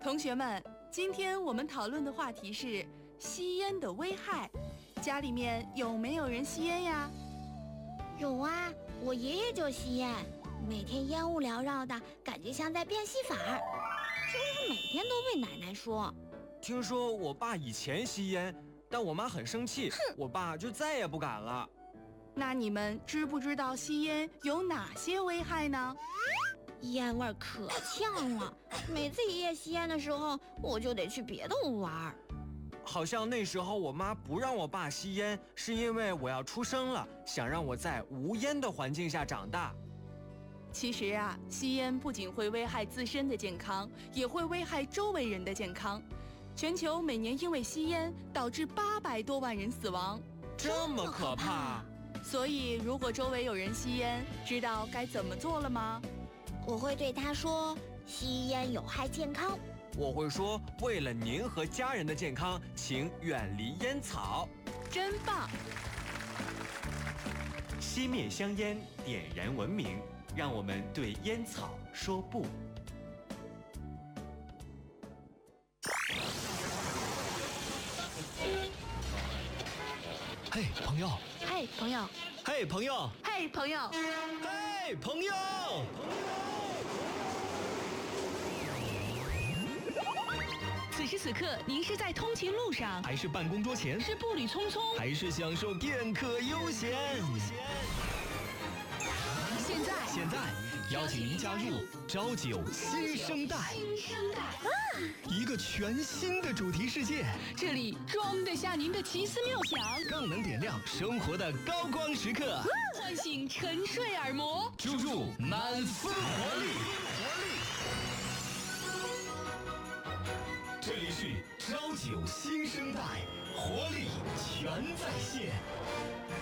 同学们，今天我们讨论的话题是吸烟的危害。家里面有没有人吸烟呀？ 有啊，我爷爷就吸烟，每天烟雾缭绕的，感觉像在变戏法儿，几乎每天都被奶奶说。 听说我爸以前吸烟，但我妈很生气，我爸就再也不敢了。 那你们知不知道吸烟有哪些危害呢？ 烟味可呛了，每次爷爷吸烟的时候，我就得去别的屋玩。 好像那时候我妈不让我爸吸烟，是因为我要出生了，想让我在无烟的环境下长大。 其实啊，吸烟不仅会危害自身的健康，也会危害周围人的健康。全球每年因为吸烟导致800多万人死亡， 这么可怕！ 所以，如果周围有人吸烟，知道该怎么做了吗？ 我会对他说，吸烟有害健康。 我会说，为了您和家人的健康，请远离烟草。 真棒！ 熄灭香烟，点燃文明，让我们对烟草说不。 嘿，朋友！ 嘿，朋友！ 嘿，朋友！ 嘿，朋友！ 嘿，朋友！ 此时此刻，您是在通勤路上， 还是办公桌前？ 是步履匆匆， 还是享受片刻悠闲？现在，邀请您加入朝九新生代，一个全新的主题世界。 这里装得下您的奇思妙想， 更能点亮生活的高光时刻， 唤醒沉睡耳膜， 注入满分活力。这里是朝九新生代，活力全在线。